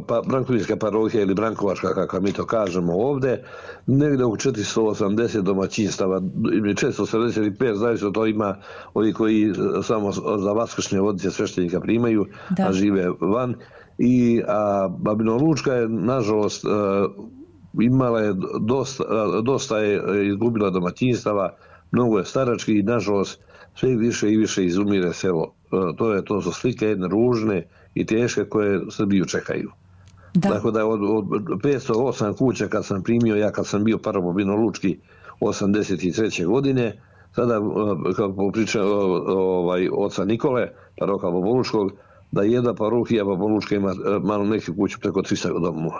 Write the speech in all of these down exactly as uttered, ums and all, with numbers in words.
pa, Brankovinska parohija ili Brankovačka, kako mi to kažemo ovdje, negdje oko četiristo osamdeset domaćinstava, četiristo osamdeset pet, zavisno to ima ovi koji samo za vaskršnje vodice sveštenika primaju, da. A žive van. I a Babino Lučka je, nažalost, imala je dosta, dosta je izgubila domaćinstava, mnogo je starački i, nažalost, sve više i više izumire selo. To, je, to su slike jedne ružne i teške koje Srbiju čekaju. Da. Tako da od, od petsto osam kuća kad sam primio, ja kad sam bio Babino Lučki osamdeset treće godine, sada kao priča ovaj, oca Nikole, paroha Babolučkog, da jedna parohija Babolučka ima malo neke kuće preko tristo domova.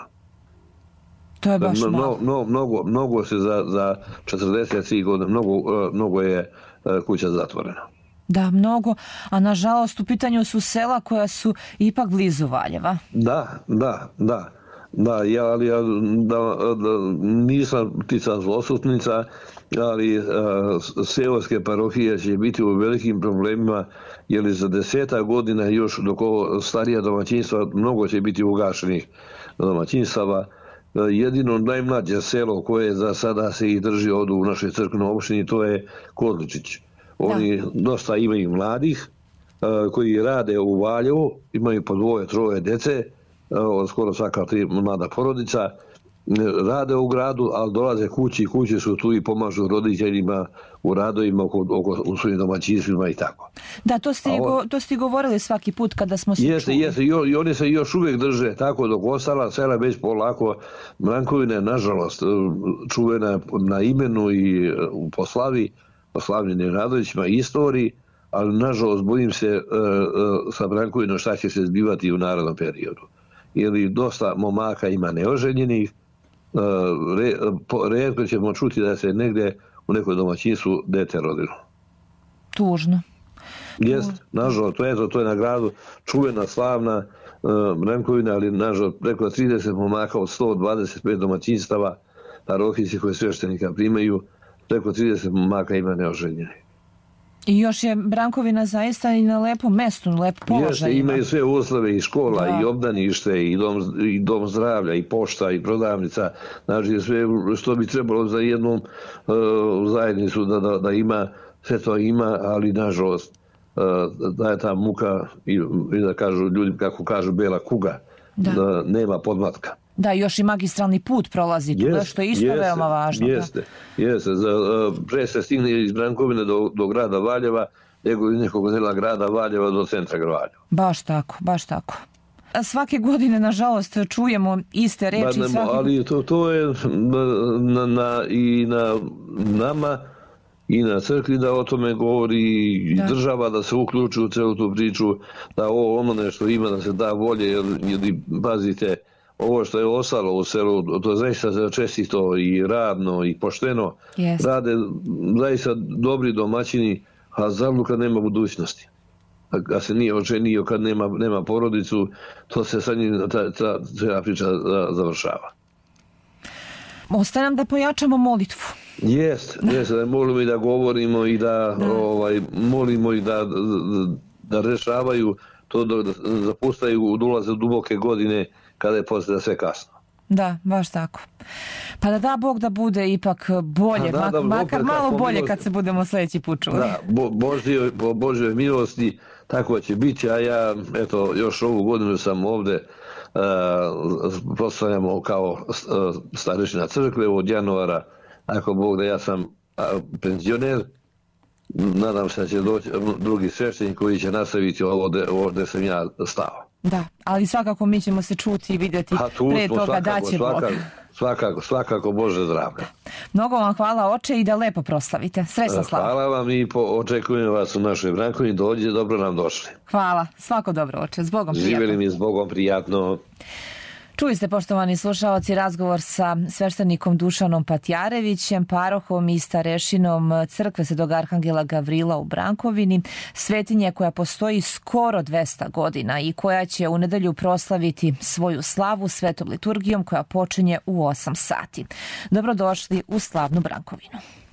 To je baš malo. No, no, mnogo, mnogo se za, za četrdeset tri godine, mnogo, mnogo je kuća zatvorena. Da, mnogo, a nažalost u pitanju su sela koja su ipak blizu Valjeva. Da, da, da. Da, ja, ali ja da, da, nisam ptica zlosutnica, ali a, seoske parohije će biti u velikim problemima, jer za deseta godina još dok ovo starija domaćinstva, mnogo će biti ugašenih domaćinstava. Jedino najmlađe selo koje za sada se i drži ovdje u našoj crkvenoj opštini, to je Kodličić. Oni da. Dosta imaju mladih koji rade u Valjevu, imaju po dvoje, troje dece, skoro svaka tri mlada porodica, rade u gradu, ali dolaze kući i kuće su tu i pomažu roditeljima u radovima oko, oko, u svojim domaćinstvima i tako. Da, to ste, go, to ste govorili svaki put kada smo se jeste, čuli. Jeste, i oni se još uvijek drže tako, dok ostala sela već polako. Brankovina je, nažalost, čuvena na imenu i po slavi, po slavljenim Radovićima i istoriji, ali, nažalost, bojim se sa Brankovinom šta će se zbivati u narodnom periodu. Jer dosta momaka ima neoženjenih, rijetko ćemo čuti da se negdje u nekoj domaćinstvu dete rodilo. Tužno. Jest, nažalost, to je, to, to je na gradu čuvena, slavna uh, Brankovina, ali nažalost preko trideset momaka od sto dvadeset pet domaćinstava, parohijci koje sveštenika primaju, preko trideset momaka ima neoženjenih. I još je Brankovina zaista i na lepom mestu, na lep položaj. Jeste, imaju sve uslove i škola, da. I obdanište, i dom, i dom zdravlja, i pošta, i prodavnica. Znači sve što bi trebalo za jednu uh, zajednicu da, da, da ima, sve to ima, ali nažalost uh, da je ta muka i, i da kažu ljudi, kako kažu, bela kuga, da, da nema podmlatka. Da, još i magistralni put prolazi tu, što je isto jeste, veoma važno. Jeste, da. jeste. Za, uh, pre se stigne iz Brankovine do, do grada Valjeva, nego iz nekog dela grada Valjeva do centra Valjeva. Baš tako, baš tako. A svake godine, nažalost, čujemo iste reči. Ba, svake... Ali to, to je na, na, i na nama i na crkvi da o tome govori i da. Država da se uključi u celu tu priču, da ovo ono nešto ima, da se da volje, jer, jer pazite, ovo što je ostalo u selu, to je zaista čestito i radno i pošteno. Yes. Rade zaista dobri domaćini, a zavlju kad nema budućnosti. Kad se nije oženio, kad nema, nema porodicu, to se sa njim ta, ta, ta priča završava. Ostaje nam da pojačamo molitvu. Jest, jest, da molimo i da govorimo i da, da. Ovaj, molimo i da, da rešavaju to, da zapustaju, da ulaze u duboke godine, kada je poslije sve kasno. Da, baš tako. Pa da da Bog da bude ipak bolje, da, da, makar Bog, malo bolje milosti, kad se budemo sljedeći put čuli. Da, bo, Božje, po Božjoj milosti tako će biti, a ja eto još ovu godinu sam ovdje uh, proslavljamo kao uh, starešina crkve od januara, ako Bog da ja sam uh, penzioner, nadam se da će doći drugi sveštenik koji će nastaviti ovo gdje sam ja stao. Da, ali svakako mi ćemo se čuti i vidjeti prije toga svakako, da će svakako, Bog. Svakako, svakako Bože zdravlja. Mnogo vam hvala, oče, i da lepo proslavite. Srećna slava. Hvala vam i po, očekujem vas u našoj Brankovini. Dođe, dobro nam došli. Hvala, svako dobro, oče. S Bogom prijatno. Živjeli mi s Bogom prijatno. Čuli ste, poštovani slušalci, razgovor sa sveštenikom Dušanom Patjarevićem, parohom i starešinom crkve Svetog Arhangela Gavrila u Brankovini, svetinje koja postoji skoro dvesta godina i koja će u nedelju proslaviti svoju slavu svetom liturgijom koja počinje u osam sati. Dobrodošli u slavnu Brankovinu.